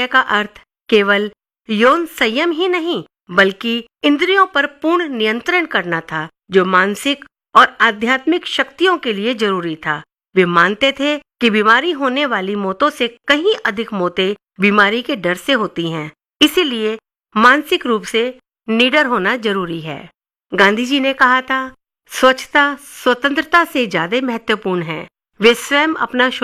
शौचालय का अर्थ केवल यौन संयम ही नहीं बल्कि इंद्रियों पर पूर्ण नियंत्रण करना था, जो मानसिक और आध्यात्मिक शक्तियों के लिए जरूरी था। वे मानते थे कि बीमारी होने वाली मौतों से कहीं अधिक मौतें बीमारी के डर से होती हैं, इसीलिए मानसिक रूप से निडर होना जरूरी है। गांधी जी ने कहा था, स्वच्छता स्वतंत्रता से ज्यादा महत्वपूर्ण है। वे स्वयं अपना